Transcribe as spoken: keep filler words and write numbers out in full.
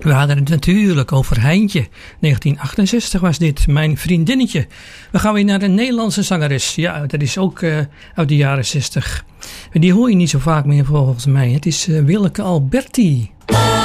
We hadden het natuurlijk over Heintje. negentien achtenzestig was dit, Mijn Vriendinnetje. We gaan weer naar een Nederlandse zangeres. Ja, dat is ook uh, uit de jaren zestig. Die hoor je niet zo vaak meer volgens mij. Het is uh, Willeke Alberti.